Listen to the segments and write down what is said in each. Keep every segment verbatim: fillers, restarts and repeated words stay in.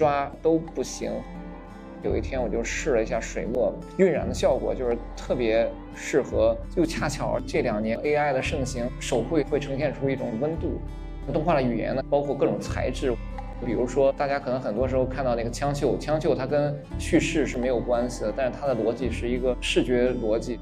刷都不行。有一天我就试了一下水墨晕染的效果，就是特别适合。就恰巧这两年 A I 的盛行，手绘会呈现出一种温度。动画的语言呢，包括各种材质。比如说，大家可能很多时候看到那个枪绣，枪绣它跟叙事是没有关系的，但是它的逻辑是一个视觉逻辑。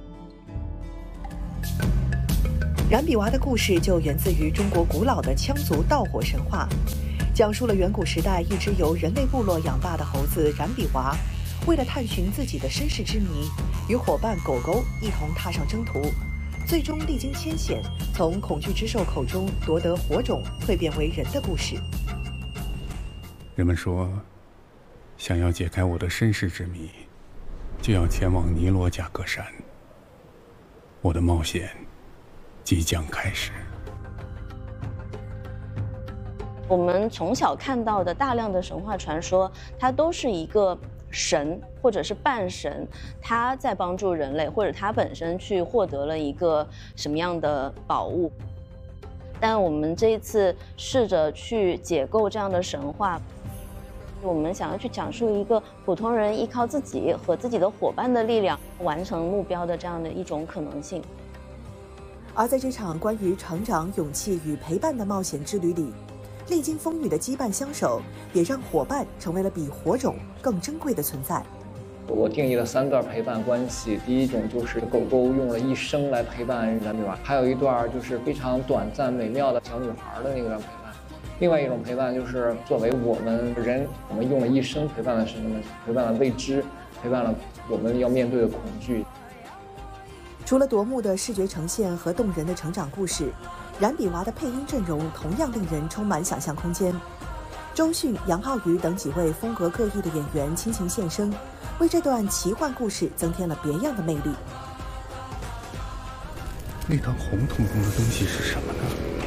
燃比娃的故事就源自于中国古老的羌族盗火神话，讲述了远古时代一只由人类部落养大的猴子燃比娃，为了探寻自己的身世之谜，与伙伴狗狗一同踏上征途，最终历经艰险，从恐惧之兽口中夺得火种，蜕变为人的故事。 人们说，想要解开我的身世之谜，就要前往尼罗贾格山。我的冒险即将开始。 我们从小看到的大量的神话传说，它都是一个神或者是半神，他在帮助人类，或者他本身去获得了一个什么样的宝物。但我们这一次试着去解构这样的神话。我们想要去讲述一个普通人依靠自己和自己的伙伴的力量完成目标的这样的一种可能性。 而在这场关于成长、勇气与陪伴的冒险之旅里，历经风雨的羁绊相守，也让伙伴成为了比火种更珍贵的存在。 我定义了三段陪伴关系，第一种就是狗狗用了一生来陪伴燃比娃，还有一段就是非常短暂美妙的小女孩的那个陪伴。另外一种陪伴就是作为我们人，我们用了一生陪伴了什么呢？陪伴了未知，陪伴了我们要面对的恐惧。 除了夺目的视觉呈现和动人的成长故事，燃比娃的配音阵容同样令人充满想象空间。周迅、杨浩宇等几位风格各异的演员倾情献声，为这段奇幻故事增添了别样的魅力。 那团红彤彤的东西是什么呢？